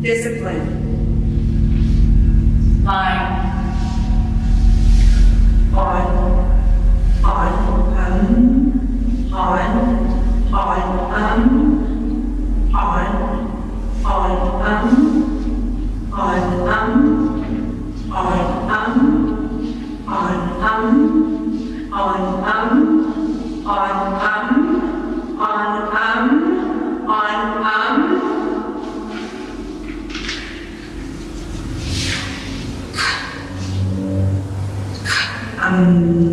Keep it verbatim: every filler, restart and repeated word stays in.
Discipline. Nine. On, on, um, on, on, um, on, on, um, on, um, on, um, on, um, on, um, on, um, on, um, on, um. Um.